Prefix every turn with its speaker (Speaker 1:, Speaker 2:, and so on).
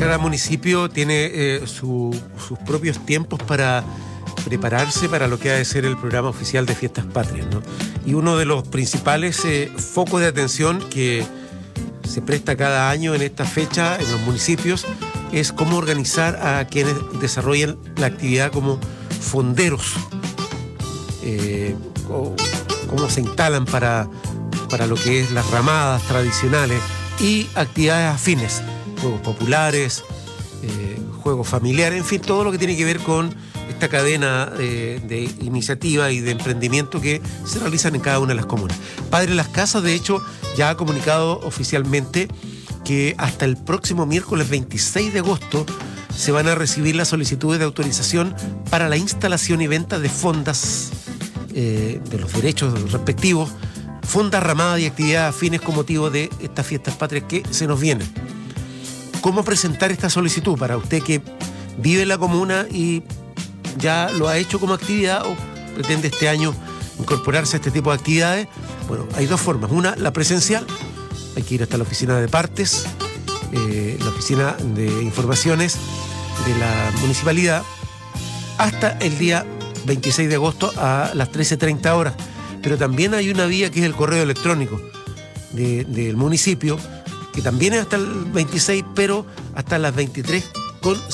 Speaker 1: Cada municipio tiene sus propios tiempos para prepararse para lo que ha de ser el programa oficial de Fiestas Patrias, ¿no? Y uno de los principales focos de atención que se presta cada año en esta fecha en los municipios es cómo organizar a quienes desarrollan la actividad como fonderos, cómo se instalan para lo que es las ramadas tradicionales y actividades afines, juegos populares, juegos familiares, en fin, todo lo que tiene que ver con esta cadena de iniciativa y de emprendimiento que se realizan en cada una de las comunas. Padre Las Casas, de hecho, ya ha comunicado oficialmente que hasta el próximo miércoles 26 de agosto se van a recibir las solicitudes de autorización para la instalación y venta de fondas de los derechos respectivos, fondas, ramadas y actividades afines con motivo de estas Fiestas Patrias que se nos vienen. ¿Cómo presentar esta solicitud para usted que vive en la comuna y ya lo ha hecho como actividad o pretende este año incorporarse a este tipo de actividades? Bueno, hay dos formas. Una, la presencial. Hay que ir hasta la oficina de partes, la oficina de informaciones de la municipalidad, hasta el día 26 de agosto a las 13:30 horas. Pero también hay una vía que es el correo electrónico del municipio, que también es hasta el 26, pero hasta las 23:00